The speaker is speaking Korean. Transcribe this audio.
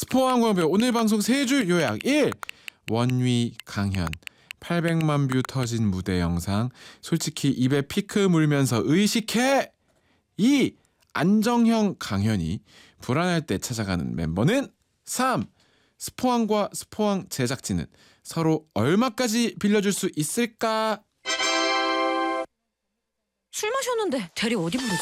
스포왕 공배 오늘 방송 세 줄 요약. 1. 원위 강현 800만 뷰 터진 무대 영상 솔직히 입에 피크 물면서 의식해. 2. 안정형 강현이 불안할 때 찾아가는 멤버는. 3. 스포왕과 스포왕 제작진은 서로 얼마까지 빌려줄 수 있을까? 술 마셨는데 대리 어디 부르지?